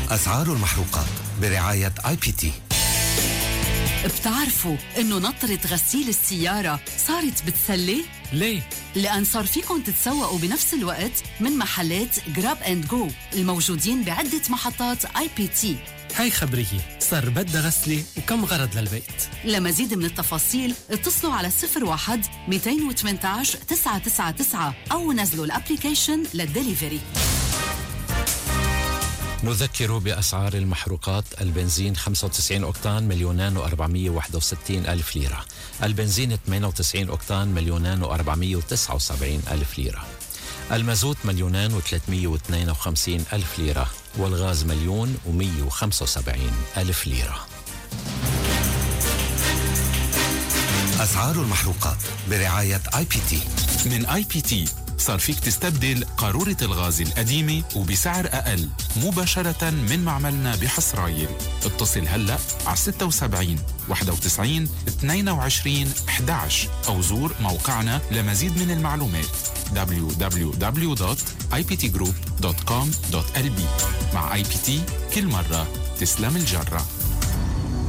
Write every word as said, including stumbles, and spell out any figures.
أسعار المحروقات برعاية آي بي تي. بتعرفوا إنه نطرة غسيل السيارة صارت بتسلي؟ ليه؟ لأن صار فيكم تتسوقوا بنفس الوقت من محلات جراب اند جو الموجودين بعدة محطات آي بي تي. هاي خبرية، صار بدها غسلة وكم غرض للبيت. لمزيد من التفاصيل اتصلوا على صفر واحد مئتين وثمانية عشر تسعة تسعة تسعة أو نزلوا الابليكيشن للدليفري. نذكر بأسعار المحروقات. البنزين خمسة وتسعين أوكتان مليونان وأربعمية وواحد وستين ألف ليرة، البنزين ثمانية وتسعين أوكتان مليونان وأربعمية وتسعة وسبعين ألف ليرة، المازوت مليونان وثلاثمية واثنين وخمسين ألف ليرة، والغاز مليون ومية وخمسة وسبعين ألف ليرة. أسعار المحروقات برعاية آي بي تي. من آي بي تي صار فيك تستبدل قارورة الغاز القديمة وبسعر أقل مباشرة من معملنا بحصرايل. اتصل هلأ على ستة وسبعين واحد وتسعين اثنين وعشرين أحد عشر أو زور موقعنا لمزيد من المعلومات دبليو دبليو دبليو دوت آي بي تي جروب دوت كوم دوت إل بي. مع آي بي تي كل مرة تسلم الجرة.